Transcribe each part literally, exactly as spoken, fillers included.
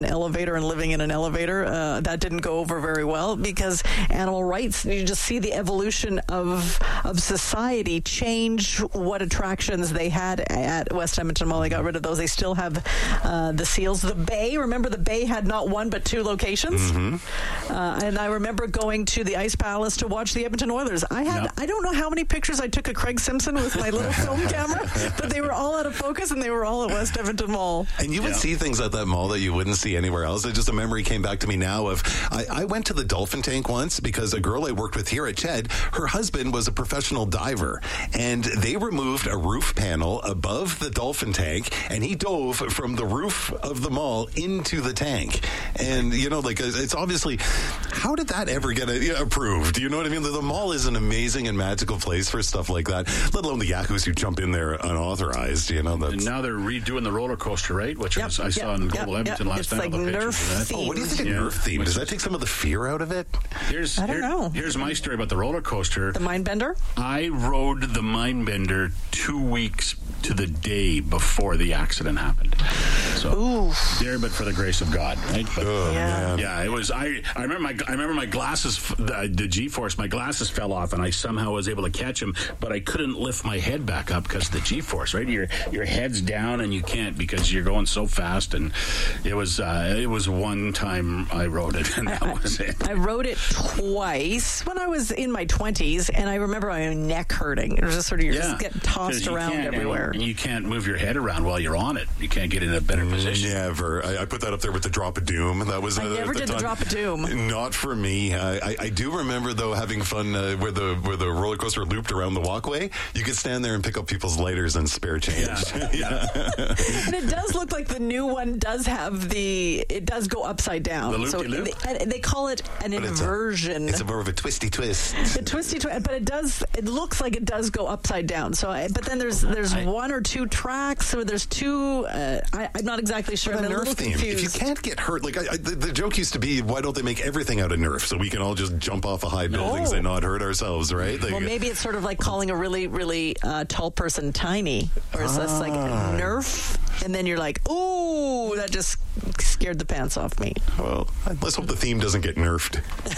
an elevator and living in an elevator. Uh, that didn't go over very well because animal rights, you just see the evolution of of society change what attractions they had at West Edmonton Mall. They got rid of those. They still have uh, the seals. The Bay, remember the Bay had not one but two locations? Mm-hmm. Uh, and I remember going to the Ice Palace to watch the Edmonton Oilers. I had, yep. I don't know how many pictures I took of Craig Simpson with my little film camera, but they were all out of focus and they were all at West Edmonton Mall. And you would yeah. see things at that mall that you wouldn't see anywhere else. It just a memory came back to me now of I, I went to the dolphin tank once because a girl I worked with here at Ched, her husband was a professional diver, and they removed a roof panel above the dolphin tank, and he dove from the roof of the mall into the tank. And you know, like it's obviously, how did that ever get uh, approved? You know what I mean? The, the mall is an amazing and magical place for stuff like that. Let alone the yahoos who jump in there unauthorized. You know, that's... and now they're redoing the roller coaster, right? Which yep, was I yep, saw in Global yep, Edmonton yep. last it's time. Like Nerf oh, what do you think of yeah. Nerf theme? Does that take some of the fear out of it? Here's, I don't here, know. Here's my story about the roller coaster. The Mindbender? I rode the Mindbender two weeks to the day before the accident happened. So Ooh. there, but for the grace of God, right? But, oh, yeah. man. Yeah, it was. I, I remember my I remember my glasses, the, the G-force. My glasses fell off, and I somehow was able to catch them, but I couldn't lift my head back up because of the G-force. Right, your your head's down, and you can't because you're going so fast. And it was uh, it was one time I rode it, and that I, was it. I rode it twice when I was in my twenties, and I remember my neck hurting. It was just sort of you're yeah. just getting tossed around everywhere. And you can't move your head around while you're on it. You can't get in a better position. Never. I, I put that up there with the drop of doom. That was. I uh, never the did time. the drop of doom. Not for me. Uh, I, I do remember though having fun uh, where the where the roller coaster looped around the walkway. You could stand there and pick up people's lighters and spare change. Yeah. yeah. And it does look like the new one does have the. It does go upside down. The loop so loop. They, they call it an but inversion. It's a, it's a more of a twisty twist. A twisty twist, but it does. It looks like it does go upside down. So, I, but then there's there's I, one or two tracks, or there's two. Uh, I, I'm not exactly sure. I'm a little theme. confused. If you can't get hurt, like I, I, the, the joke used to be, why don't they make everything out of Nerf so we can all just jump off of high buildings oh. and not hurt ourselves, right? Like, well, maybe it's sort of like calling a really, really uh, tall person tiny, or it's ah. like Nerf, and then you're like, ooh, that just scared the pants off me. Well, let's hope the theme doesn't get nerfed.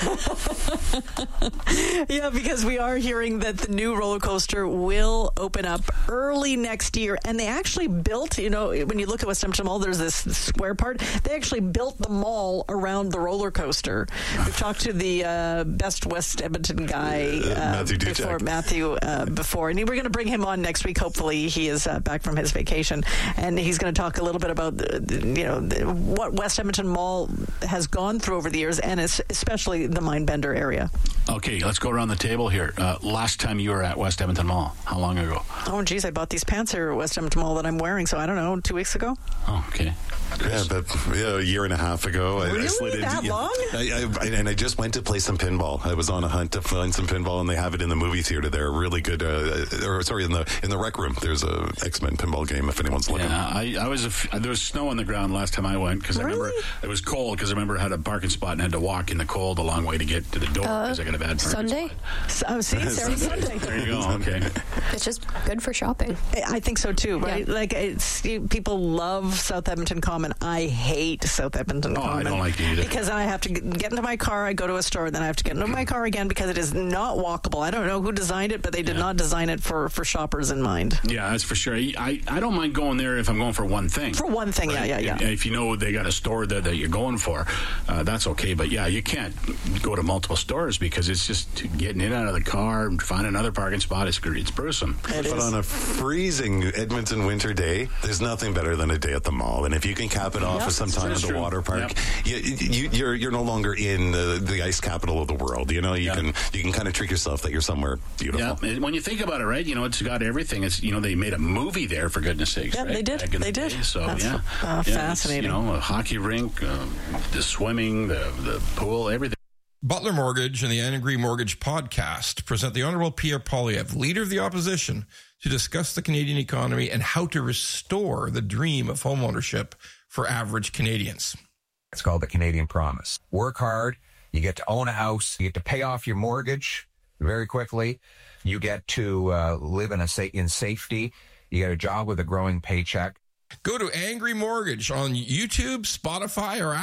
Yeah, because we are hearing that the new roller coaster will open up early next year, and they actually built, you know, when you look at West Edmonton Mall, there's this square part. They actually built the mall around the roller coaster. We've talked to the uh, best West Edmonton guy uh, Matthew before, Matthew uh, before, and we're going to bring him on next week. Hopefully, he is uh, back from his vacation, and he's going to talk a little bit about the, the, you know the, what West Edmonton Mall has gone through over the years, and it's especially the Mindbender area. Okay, let's go around the table here. Uh, last time you were at West Edmonton Mall, how long ago? Oh, geez, I bought these pants here at West Edmonton Mall that I'm wearing, so I don't know, two weeks ago? Oh, okay. Yeah, but yeah, a year and a half ago. Really? I, I slid that into, long? I, I, and I just went to play some pinball. I was on a hunt to find some pinball, and they have it in the movie theater there. Really good. Uh, or sorry, in the in the rec room. There's a X-Men pinball game if anyone's looking. Yeah, I, I was. A f- there was snow on the ground last time I went because really? I remember it was cold because I remember I had a parking spot and had to walk in the cold a long way to get to the door because uh, I got a bad parking Sunday? spot. Oh, see, Saturday, Sunday. There you go. Okay. It's just good for shopping. I think so too, right? Yeah. Like it's you, people love South Edmonton Common. I hate South Edmonton oh, Common. I don't like it either. Because I have to get into my car, I go to a store, then I have to get into my car again because it is not walkable. I don't know who designed it, but they did yeah. not design it for, for shoppers in mind. Yeah, that's for sure. I, I don't mind going there if I'm going for one thing. For one thing, right? yeah, yeah, yeah. If, if you know they got a store there that you're going for, uh, that's okay. But yeah, you can't go to multiple stores because it's just getting in and out of the car and find another parking spot. It's, it's gruesome. but It is. On a freezing Edmonton winter day, there's nothing better than a day at the mall. And if you can cap it off yep. with some time at the true. water park, yep. you, you, you're you're no longer in the, the ice capital of the world. You know, you yep. can you can kind of trick yourself that you're somewhere beautiful. Yeah, when you think about it, right? You know, it's got everything. It's you know they made a movie there for goodness sakes. Yeah, right? they did. Back in They the did. day. So That's yeah, uh, yeah, fascinating. You know, a hockey rink, uh, the swimming, the the pool, everything. Butler Mortgage and the Anne Green Mortgage podcast present the Honorable Pierre Poilievre, Leader of the Opposition, to discuss the Canadian economy and how to restore the dream of homeownership for average Canadians. It's called the Canadian Promise. Work hard, you get to own a house, you get to pay off your mortgage very quickly, you get to uh, live in a sa- in safety, you get a job with a growing paycheck. Go to Angry Mortgage on YouTube, Spotify, or